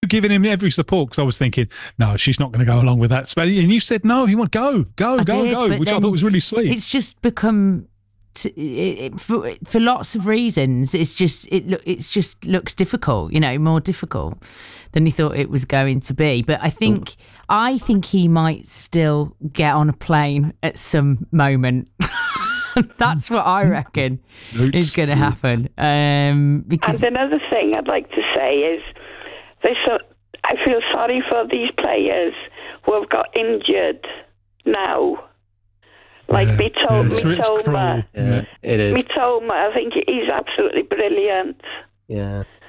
giving him every support? Because I was thinking, no, she's not going to go along with that. And you said, no, he went, go, which I thought was really sweet. It's just become... for lots of reasons, it just looks difficult, more difficult than he thought it was going to be. But I think he might still get on a plane at some moment. That's what I reckon is going to happen. Because and another thing I'd like to say is I feel sorry for these players who have got injured now. Like Mitoma. Yeah, it is. Mitoma, I think he's absolutely brilliant. Yeah.